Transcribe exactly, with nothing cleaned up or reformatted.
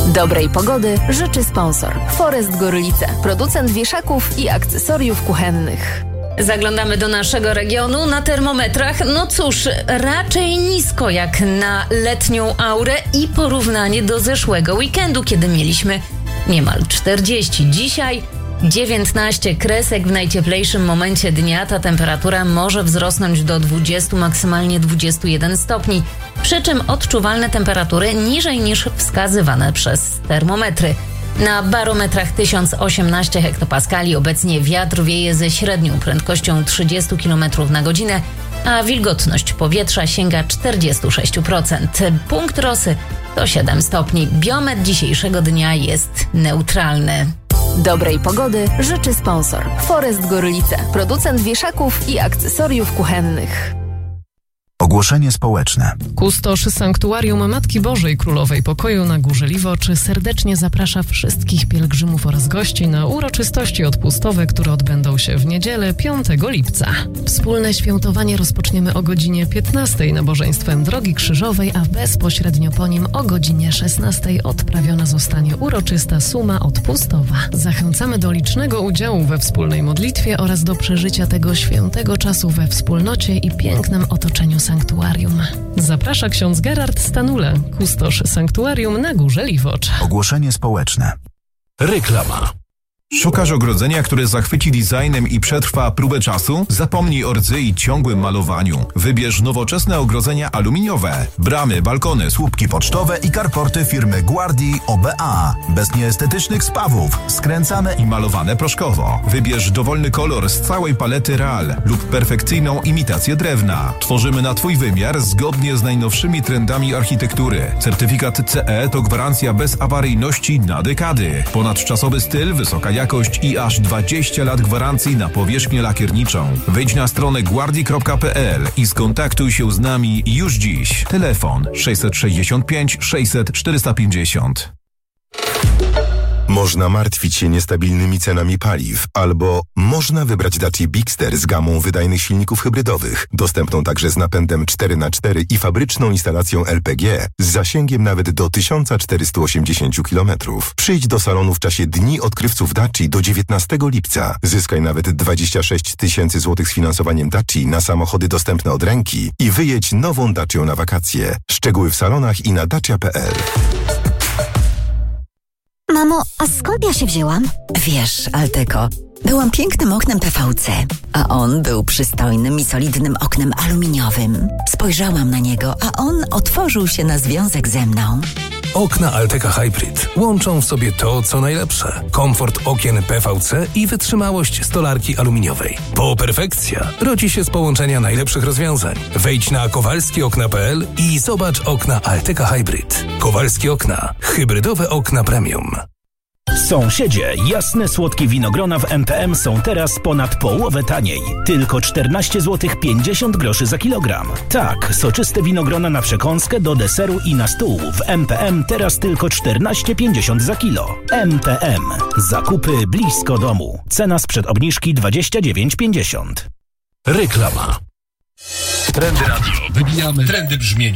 Dobrej pogody życzy sponsor Forest Gorlice, producent wieszaków i akcesoriów kuchennych. Zaglądamy do naszego regionu na termometrach. No cóż, raczej nisko jak na letnią aurę i porównanie do zeszłego weekendu, kiedy mieliśmy niemal czterdzieści. Dzisiaj dziewiętnaście kresek w najcieplejszym momencie dnia. Ta temperatura może wzrosnąć do dwudziestu, maksymalnie dwudziestu jeden stopni. Przy czym odczuwalne temperatury niżej niż wskazywane przez termometry. Na barometrach tysiąc osiemnaście hektopaskali obecnie wiatr wieje ze średnią prędkością trzydzieści kilometrów na godzinę, a wilgotność powietrza sięga czterdzieści sześć procent. Punkt rosy to siedem stopni. Biometr dzisiejszego dnia jest neutralny. Dobrej pogody życzy sponsor Forest Gorlice, producent wieszaków i akcesoriów kuchennych. Ogłoszenie społeczne. Kustosz Sanktuarium Matki Bożej Królowej Pokoju na Górze Liwoczy serdecznie zaprasza wszystkich pielgrzymów oraz gości na uroczystości odpustowe, które odbędą się w niedzielę piątego lipca. Wspólne świętowanie rozpoczniemy o godzinie piętnastej nabożeństwem Drogi Krzyżowej, a bezpośrednio po nim o godzinie szesnastej odprawiona zostanie uroczysta suma odpustowa. Zachęcamy do licznego udziału we wspólnej modlitwie oraz do przeżycia tego świętego czasu we wspólnocie i pięknym otoczeniu sanktuarium. Zaprasza ksiądz Gerard Stanule, kustosz Sanktuarium na Górze Liwocz. Ogłoszenie społeczne. Reklama. Szukasz ogrodzenia, które zachwyci designem i przetrwa próbę czasu? Zapomnij o rdzy i ciągłym malowaniu. Wybierz nowoczesne ogrodzenia aluminiowe. Bramy, balkony, słupki pocztowe i karporty firmy Guardi O B A. Bez nieestetycznych spawów, skręcane i malowane proszkowo. Wybierz dowolny kolor z całej palety Real lub perfekcyjną imitację drewna. Tworzymy na Twój wymiar zgodnie z najnowszymi trendami architektury. Certyfikat C E to gwarancja bezawaryjności na dekady. Ponadczasowy styl, wysoka jakość i aż dwadzieścia lat gwarancji na powierzchnię lakierniczą. Wejdź na stronę guardi kropka p l i skontaktuj się z nami już dziś. Telefon sześćset sześćdziesiąt pięć sześćset czterysta pięćdziesiąt. Można martwić się niestabilnymi cenami paliw, albo można wybrać Dacia Bigster z gamą wydajnych silników hybrydowych, dostępną także z napędem cztery na cztery i fabryczną instalacją L P G z zasięgiem nawet do tysiąc czterysta osiemdziesiąt kilometrów. Przyjdź do salonu w czasie Dni Odkrywców Daci do dziewiętnastego lipca. Zyskaj nawet dwadzieścia sześć tysięcy złotych z finansowaniem Daci na samochody dostępne od ręki i wyjedź nową Dacią na wakacje. Szczegóły w salonach i na dacia kropka p l. Mamo, a skąd ja się wzięłam? Wiesz, Alteco, byłam pięknym oknem P V C, a on był przystojnym i solidnym oknem aluminiowym. Spojrzałam na niego, a on otworzył się na związek ze mną. Okna Alteca Hybrid łączą w sobie to, co najlepsze. Komfort okien P V C i wytrzymałość stolarki aluminiowej. Po perfekcja rodzi się z połączenia najlepszych rozwiązań. Wejdź na kowalski okna kropka p l i zobacz okna Alteca Hybrid. Kowalskie okna. Hybrydowe okna premium. Sąsiedzie, jasne słodkie winogrona w M P M są teraz ponad połowę taniej. Tylko czternaście złotych pięćdziesiąt groszy za kilogram. Tak, soczyste winogrona na przekąskę, do deseru i na stół w M P M teraz tylko czternaście pięćdziesiąt za kilo. M P M. Zakupy blisko domu. Cena sprzed obniżki dwadzieścia dziewięć pięćdziesiąt. Reklama. Trendy radio. Wybijamy trendy brzmienia.